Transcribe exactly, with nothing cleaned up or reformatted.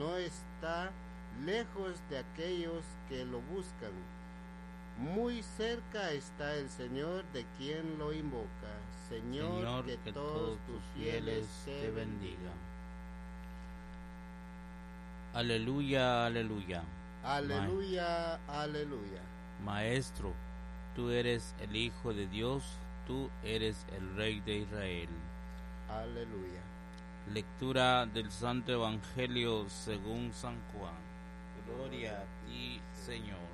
no está lejos de aquellos que lo buscan. Muy cerca está el Señor de quien lo invoca. Señor, Señor, que, que todos tus fieles te bendigan. Aleluya, aleluya. Aleluya, aleluya. Maestro, tú eres el Hijo de Dios, tú eres el Rey de Israel. Aleluya. Lectura del Santo Evangelio según San Juan. Gloria a ti, Señor.